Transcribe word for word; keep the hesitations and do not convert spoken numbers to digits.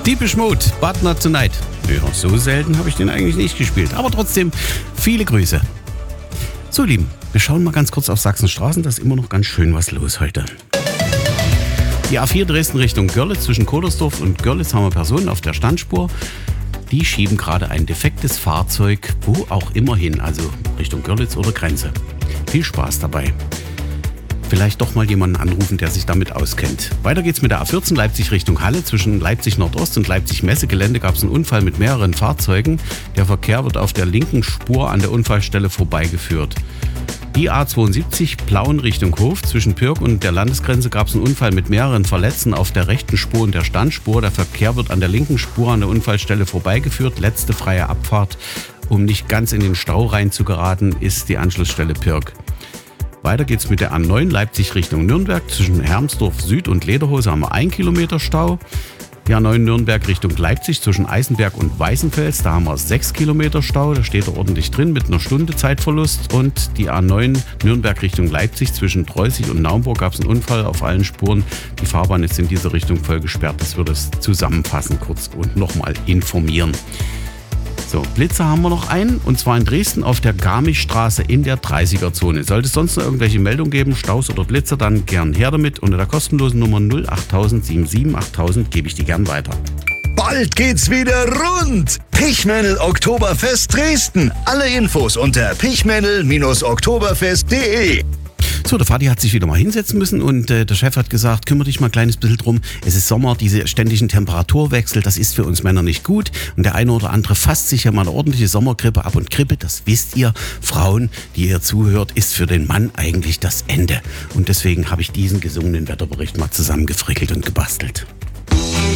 Depeche Mode, But Not Tonight. Ja, so selten habe ich den eigentlich nicht gespielt. Aber trotzdem, viele Grüße. So, Lieben, wir schauen mal ganz kurz auf Sachsenstraßen. Da ist immer noch ganz schön was los heute. Die A vier Dresden Richtung Görlitz, zwischen Kodersdorf und Görlitz haben wir Personen auf der Standspur. Die schieben gerade ein defektes Fahrzeug, wo auch immer hin, also Richtung Görlitz oder Grenze. Viel Spaß dabei. Vielleicht doch mal jemanden anrufen, der sich damit auskennt. Weiter geht's mit der A vierzehn Leipzig Richtung Halle. Zwischen Leipzig Nordost und Leipzig Messegelände gab es einen Unfall mit mehreren Fahrzeugen. Der Verkehr wird auf der linken Spur an der Unfallstelle vorbeigeführt. Die A zweiundsiebzig Plauen Richtung Hof. Zwischen Pürg und der Landesgrenze gab es einen Unfall mit mehreren Verletzten auf der rechten Spur und der Standspur. Der Verkehr wird an der linken Spur an der Unfallstelle vorbeigeführt. Letzte freie Abfahrt, um nicht ganz in den Stau reinzugeraten, ist die Anschlussstelle Pürg. Weiter geht's mit der A neun Leipzig Richtung Nürnberg. Zwischen Hermsdorf Süd und Lederhose haben wir ein Kilometer Stau. Die A neun Nürnberg Richtung Leipzig zwischen Eisenberg und Weißenfels, da haben wir sechs Kilometer Stau. Da steht er ordentlich drin mit einer Stunde Zeitverlust. Und die A neun Nürnberg Richtung Leipzig zwischen Treusig und Naumburg gab es einen Unfall auf allen Spuren. Die Fahrbahn ist in diese Richtung voll gesperrt. Das wird es zusammenfassen kurz und nochmal informieren. So, Blitzer haben wir noch einen, und zwar in Dresden auf der Garmischstraße in der dreißiger-Zone. Sollte es sonst noch irgendwelche Meldungen geben, Staus oder Blitzer, dann gern her damit. Unter der kostenlosen Nummer null acht null sieben sieben achttausend gebe ich die gern weiter. Bald geht's wieder rund! Pichmännel Oktoberfest Dresden. Alle Infos unter pichmännel Oktoberfest punkt de. So, der Vati hat sich wieder mal hinsetzen müssen und äh, der Chef hat gesagt, kümmere dich mal ein kleines bisschen drum. Es ist Sommer, diese ständigen Temperaturwechsel, das ist für uns Männer nicht gut. Und der eine oder andere fasst sich ja mal eine ordentliche Sommergrippe ab. Und Grippe, das wisst ihr, Frauen, die ihr zuhört, ist für den Mann eigentlich das Ende. Und deswegen habe ich diesen gesungenen Wetterbericht mal zusammengefrickelt und gebastelt.